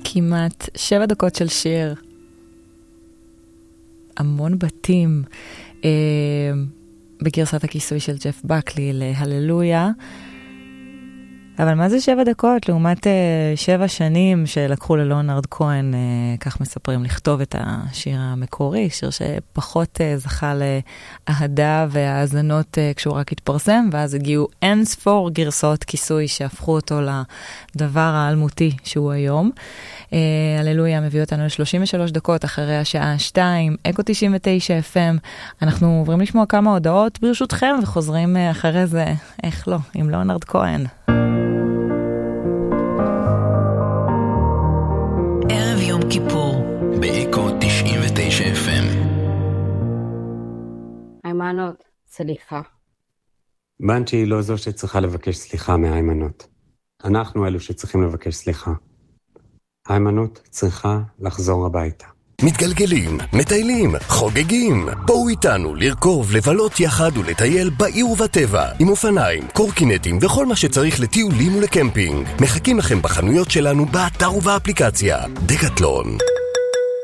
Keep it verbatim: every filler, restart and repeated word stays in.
כמעט שבע דקות של שיר. המון בתים. אה, בגרסת הכיסוי של ג'ף בקלי להללויה. אבל מה זה שבע דקות? לעומת uh, שבע שנים שלקחו ללאונרד כהן, uh, כך מספרים, לכתוב את השיר המקורי, שיר שפחות uh, זכה לאהדה והאזנות uh, כשהוא רק התפרסם, ואז הגיעו אין ספור גרסאות כיסוי שהפכו אותו לדבר האלמותי שהוא היום. Uh, הללויה מביא אותנו ל-שלושים ושלוש דקות אחרי השעה שתיים, אקו תשעים ותשע אף אם. אנחנו עוברים לשמוע כמה הודעות ברשותכם, וחוזרים uh, אחרי זה, איך לא, עם לאונרד כהן. ערב יום כיפור באקו תשעים ותשע אף אם. היימנות, סליחה. בנצ'י היא לא זו שצריכה לבקש סליחה מהיימנות. אנחנו אלו שצריכים לבקש סליחה. היימנות צריכה לחזור הביתה. מתגלגלים, מטיילים, חוגגים. בואו איתנו לרכוב, לבלות יחד ולטייל בעיר ובטבע. עם אופניים, קורקינטים וכל מה שצריך לטיולים ולקמפינג. מחכים לכם בחנויות שלנו, באתר ובאפליקציה. דקטלון.